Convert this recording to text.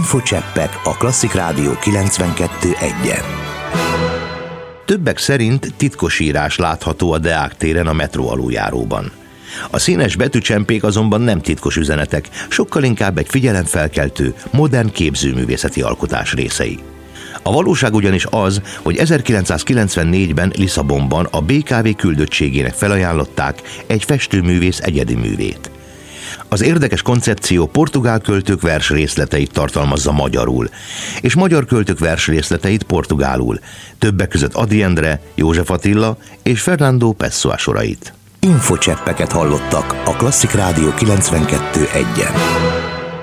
Infocseppek a Klasszik Rádió 92.1-en. Többek szerint titkosírás látható a Deák téren a metró aluljáróban. A színes betűcsempék azonban nem titkos üzenetek, sokkal inkább egy figyelemfelkeltő, modern képzőművészeti alkotás részei. A valóság ugyanis az, hogy 1994-ben Lisszabonban a BKV küldöttségének felajánlották egy festőművész egyedi művét. Az érdekes koncepció portugál költők versrészleteit tartalmazza magyarul, és magyar költők versrészleteit portugálul, többek között Ady Endre, József Attila és Fernando Pessoa sorait. Infocseppeket hallottak a Klasszik Rádió 92.1-en.